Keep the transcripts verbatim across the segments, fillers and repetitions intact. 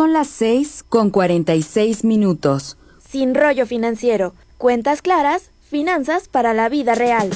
Son las seis con cuarenta y seis minutos. Sin rollo financiero. Cuentas claras, finanzas para la vida real.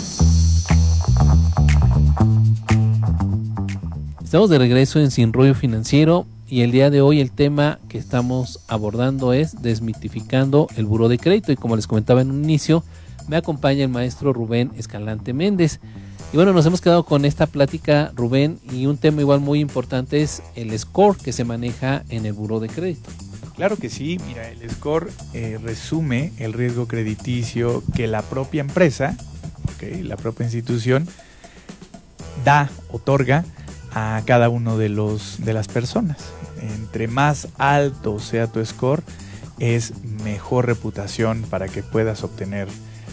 Estamos de regreso en Sin Rollo Financiero y el día de hoy el tema que estamos abordando es desmitificando el buró de crédito, y como les comentaba en un inicio, me acompaña el maestro Rubén Escalante Méndez. Y bueno, nos hemos quedado con esta plática, Rubén, y un tema igual muy importante es el score que se maneja en el buró de crédito. Claro que sí, mira, el score eh, resume el riesgo crediticio que la propia empresa, okay, la propia institución, da, otorga a cada uno de los de las personas. Entre más alto sea tu score, es mejor reputación para que puedas obtener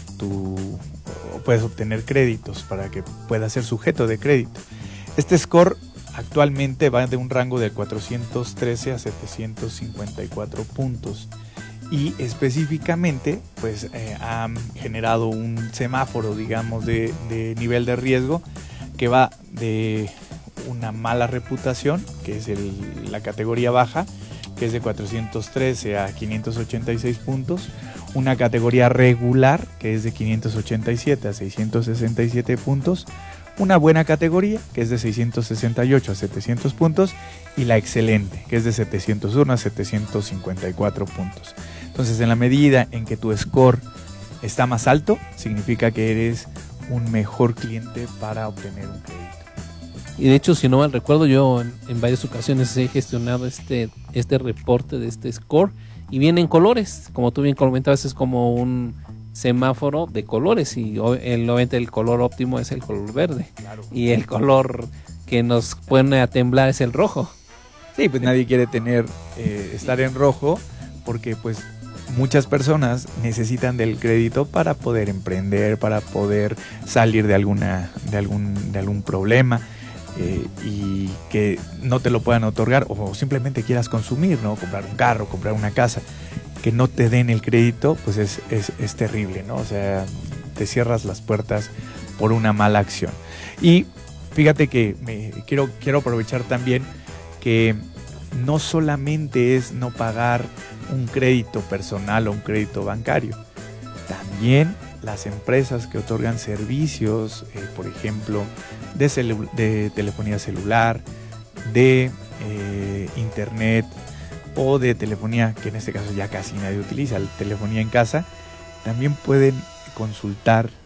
tu puedes obtener créditos, para que puedas ser sujeto de crédito. Este score actualmente va de un rango de cuatrocientos trece a setecientos cincuenta y cuatro puntos y específicamente pues eh, han generado un semáforo, digamos, de, de nivel de riesgo que va de una mala reputación, que es el, la categoría baja, que es de cuatrocientos trece a quinientos ochenta y seis puntos, una categoría regular, que es de quinientos ochenta y siete a seiscientos sesenta y siete puntos, una buena categoría, que es de seiscientos sesenta y ocho a setecientos puntos, y la excelente, que es de setecientos uno a setecientos cincuenta y cuatro puntos. Entonces, en la medida en que tu score está más alto, significa que eres un mejor cliente para obtener un crédito. Y de hecho, si no mal recuerdo, yo en, en varias ocasiones he gestionado este, este reporte de este score y viene en colores, como tú bien comentabas, es como un semáforo de colores y el, obviamente el color óptimo es el color verde, claro, y el color que nos pone a temblar es el rojo. Sí, pues nadie quiere tener eh, estar en rojo porque pues muchas personas necesitan del crédito para poder emprender, para poder salir de alguna de algún de algún problema. Eh, y que no te lo puedan otorgar o simplemente quieras consumir, ¿no? Comprar un carro, comprar una casa, que no te den el crédito, pues es, es, es terrible, ¿no? O sea, te cierras las puertas por una mala acción. Y fíjate que me, quiero, quiero aprovechar también que no solamente es no pagar un crédito personal o un crédito bancario, también las empresas que otorgan servicios, eh, por ejemplo, de, celu- de telefonía celular, de eh, internet o de telefonía, que en este caso ya casi nadie utiliza, la telefonía en casa, también pueden consultar